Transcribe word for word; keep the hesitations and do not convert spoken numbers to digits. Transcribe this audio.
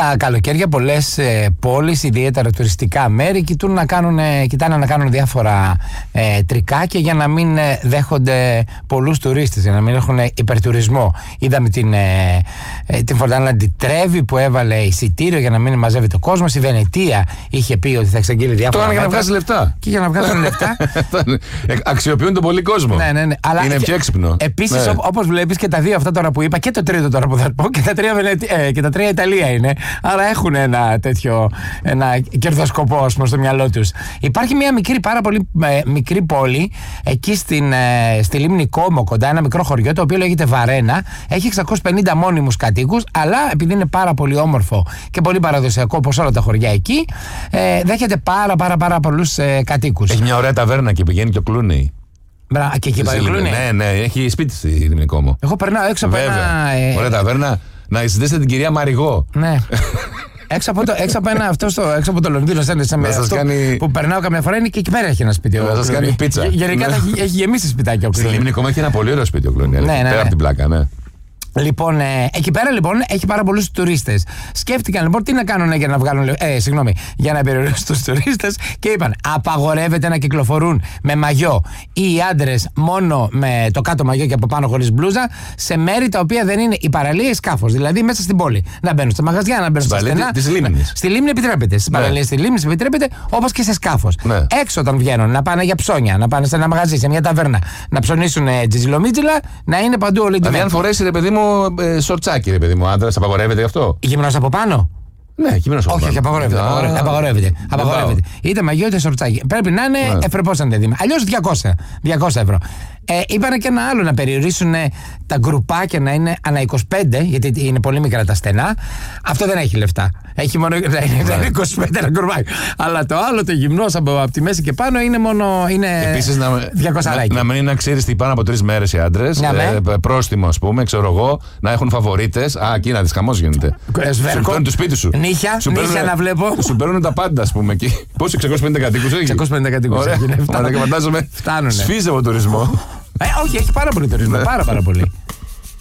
Τα καλοκαίρια πολλές ε, πόλεις, ιδιαίτερα τουριστικά μέρη, κοιτούν να κάνουν, ε, κοιτάνε να κάνουν διάφορα ε, τρικάκια για να μην ε, δέχονται πολλούς τουρίστες, για να μην έχουν υπερτουρισμό. Είδαμε την, ε, ε, την Φορτάνα τη Τρέβη που έβαλε εισιτήριο για να μην μαζεύει το κόσμο. Η Βενετία είχε πει ότι θα εξαγγείλει διάφορα. Τώρα για να βγάζει λεφτά. Και για να βγάζουν λεφτά. Αξιοποιούν τον πολύ κόσμο. Ναι, ναι, ναι. Αλλά είναι πιο έξυπνο. Επίσης, ναι. όπως βλέπεις και τα δύο αυτά τώρα που είπα, και το τρίτο τώρα που θα πω, και τα τρία, Βενετι... ε, και τα τρία Ιταλία είναι. Άρα έχουν ένα τέτοιο ένα κερδοσκοπό, ας πούμε, στο μυαλό τους. Υπάρχει μια μικρή, πάρα πολύ ε, μικρή πόλη εκεί στην, ε, στη λίμνη Κόμο, κοντά, ένα μικρό χωριό το οποίο λέγεται Βαρένα. Έχει εξακόσιους πενήντα μόνιμους κατοίκους, αλλά επειδή είναι πάρα πολύ όμορφο και πολύ παραδοσιακό όπως όλα τα χωριά εκεί, ε, δέχεται πάρα πάρα πάρα πολλούς ε, κατοίκους. Έχει μια ωραία ταβέρνα και πηγαίνει και ο Κλούνεϊ. Μπρα, και εκεί πάει ο Κλούνεϊ. Ναι, ναι, έχει σπίτι στη λίμνη Κόμο. Εγώ περνάω έξω από ένα. Ε, ωραία ταβέρνα. Να συνδέσετε την κυρία Μαριγό. Ναι. Έξω από, το, έξω από ένα αυτό στο, έξω από το Λονδίνο, σαν αυτό κάνει... που περνάω καμιά φορά, είναι και εκεί πέρα έχει ένα σπίτι. Να σας κάνει πίτσα. Γενικά ναι. έχει, έχει γεμίσει σπιτάκι ο Κλούνεϊ. Στη λίμνη Κόμο έχει ένα πολύ ωραίο σπίτι ο Κλούνεϊ. Ναι, ναι, ναι. Πέρα από την πλάκα, ναι. Λοιπόν, ε, εκεί πέρα λοιπόν έχει πάρα πολλούς τουρίστες. Σκέφτηκαν λοιπόν τι να κάνουν για να βγάλουν. Ε, συγγνώμη, για να περιορίσουν τους τουρίστες και είπαν: απαγορεύεται να κυκλοφορούν με μαγιό ή οι άντρες μόνο με το κάτω μαγιό και από πάνω χωρίς μπλούζα σε μέρη τα οποία δεν είναι η παραλία ή σκάφος. Δηλαδή μέσα στην πόλη. Να μπαίνουν στα μαγαζιά, να μπαίνουν στα στενά. Της λίμνης. Στη λίμνη επιτρέπεται. Στις παραλίες στη λίμνη επιτρέπεται, όπως και σε σκάφος. Ναι. Έξω όταν βγαίνουν να πάνε για ψώνια, να πάνε σε ένα μαγαζί, σε μια ταβέρνα, να ψωνίσουν ε, τζιτζιλομίτζιλα, να είναι παντού όλη την μέρα. Αν φορέσει ρε παιδί μου. Ε, σορτσάκι, ρε παιδί μου, άντρας, απαγορεύεται γι' αυτό. Γυμνός από πάνω. Ναι, γυμνός από όχι, πάνω. Όχι, απαγορεύεται. Α, απαγορεύεται. απαγορεύεται. απαγορεύεται. Είτε μαγιό είτε σορτσάκι. Πρέπει να είναι ναι. ευπρεπώς αντέδημα. Αλλιώς διακόσια ευρώ. Ε, είπανε και ένα άλλο, να περιορίσουν τα γκρουπάκια να είναι ανά είκοσι πέντε, γιατί είναι πολύ μικρά τα στενά. Αυτό δεν έχει λεφτά. Έχει μόνο να είναι είκοσι πέντε ένα γκρουπάκι. Αλλά το άλλο, το γυμνός από, από τη μέση και πάνω, είναι μόνο. Είναι επίσης, να, διακόσια να, να μην είναι να ξέρεις τι πάνω από τρεις μέρες οι άντρες. Ε, πρόστιμο, ας πούμε, ξέρω εγώ, να έχουν φαβορίτες. Α, εκεί να δεις, χαμός γίνεται. Σου παίρνουν το σπίτι σου. Νύχια, σου νύχια παίρνουν, να βλέπω. Σου παίρνουν τα πάντα, ας πούμε εκεί. Πόσο, εξακόσιους πενήντα κατοίκους έχει. εξακόσιους πενήντα κατοίκους έχει. Φαντάζομαι. Σφίζει από τουρισμό. Ε, όχι, έχει πάρα πολύ τουρισμό. Πάρα πάρα πολύ.